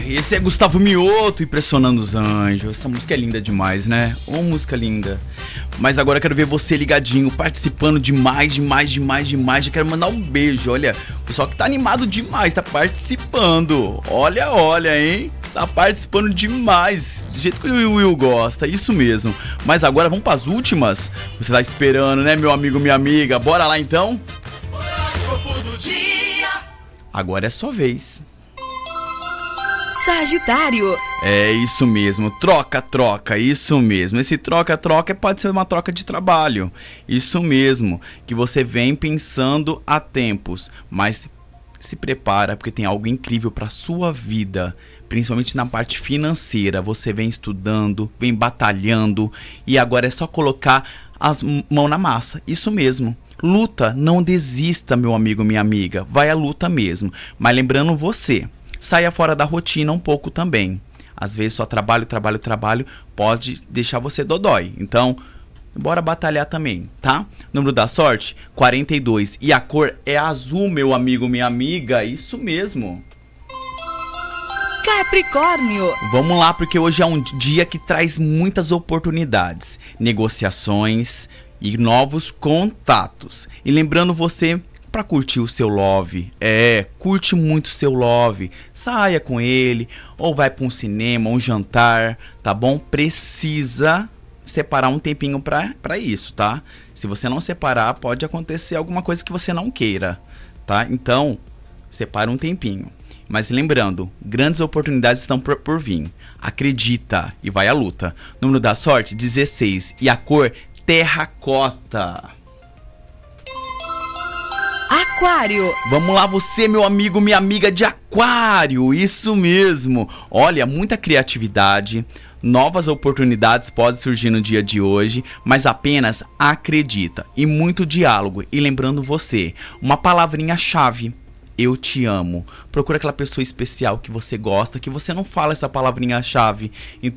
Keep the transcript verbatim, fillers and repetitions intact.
esse é Gustavo Mioto, Impressionando os Anjos. Essa música é linda demais, né? Ô, música linda. Mas agora eu quero ver você ligadinho, participando demais, demais, demais, demais. Já quero mandar um beijo, olha. O pessoal que tá animado demais, tá participando. Olha, olha, hein? Tá participando demais, do jeito que o Will gosta, isso mesmo. Mas agora vamos pras últimas. Você tá esperando, né, meu amigo, minha amiga? Bora lá então? Horóscopo do dia. Agora é sua vez. Sagitário. É isso mesmo, troca, troca, isso mesmo. Esse troca, troca pode ser uma troca de trabalho. Isso mesmo, que você vem pensando há tempos, mas se prepara porque tem algo incrível para sua vida, principalmente na parte financeira. Você vem estudando, vem batalhando e agora é só colocar as mãos na massa. Isso mesmo. Luta, não desista, meu amigo, minha amiga. Vai à luta mesmo. Mas lembrando você, saia fora da rotina um pouco também. Às vezes só trabalho, trabalho, trabalho pode deixar você dodói. Então, bora batalhar também, tá? Número da sorte, quarenta e dois. E a cor é azul, meu amigo, minha amiga. Isso mesmo. Capricórnio. Vamos lá, porque hoje é um dia que traz muitas oportunidades, negociações e novos contatos. E lembrando você para curtir o seu love, é, curte muito o seu love, saia com ele, ou vai para um cinema, um jantar, tá bom? Precisa separar um tempinho pra, pra isso, tá? Se você não separar, pode acontecer alguma coisa que você não queira, tá? Então, separa um tempinho. Mas lembrando, grandes oportunidades estão por, por vir. Acredita e vai à luta. Número da sorte, dezesseis. E a cor, terracota. Aquário. Vamos lá, você, meu amigo, minha amiga de Aquário. Isso mesmo. Olha, muita criatividade. Novas oportunidades podem surgir no dia de hoje, mas apenas acredita. E muito diálogo. E lembrando você, uma palavrinha-chave. Eu te amo. Procura aquela pessoa especial que você gosta, que você não fala essa palavrinha-chave.